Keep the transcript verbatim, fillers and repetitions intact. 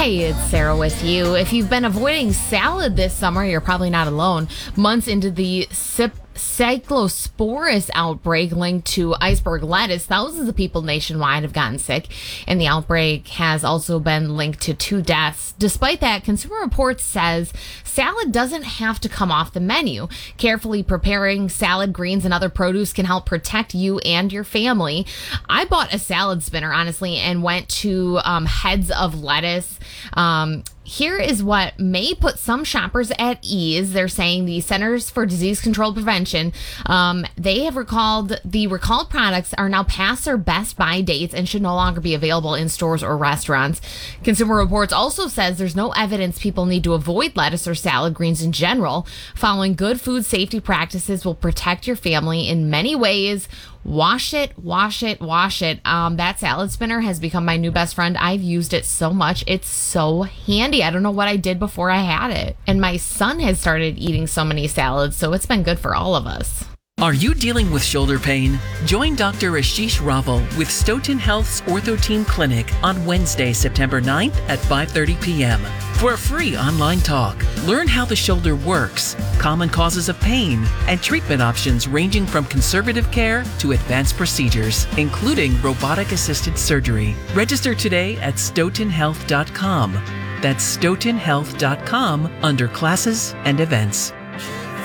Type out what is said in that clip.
Hi, it's Sarah with you. If you've been avoiding salad this summer, you're probably not alone. Months into the sip Cyclosporus outbreak linked to iceberg lettuce, thousands of people nationwide have gotten sick, and the outbreak has also been linked to two deaths. Despite that, Consumer Reports says salad doesn't have to come off the menu. Carefully preparing salad greens and other produce can help protect you and your family. I bought a salad spinner, honestly, and went to um, Heads of Lettuce. Um, Here is what may put some shoppers at ease. They're saying the Centers for Disease Control Prevention, um, they have recalled the recalled products are now past their best buy dates and should no longer be available in stores or restaurants. Consumer Reports also says there's no evidence people need to avoid lettuce or salad greens in general. Following good food safety practices will protect your family in many ways. Wash it, wash it, wash it. Um, that salad spinner has become my new best friend. I've used it so much. It's so handy. I don't know what I did before I had it. And my son has started eating so many salads, so it's been good for all of us. Are you dealing with shoulder pain? Join Doctor Ashish Raval with Stoughton Health's Ortho Team Clinic on Wednesday, September ninth at five thirty p.m. for a free online talk. Learn how the shoulder works, common causes of pain, and treatment options ranging from conservative care to advanced procedures, including robotic-assisted surgery. Register today at stoughton health dot com. That's stoughton health dot com under classes and events.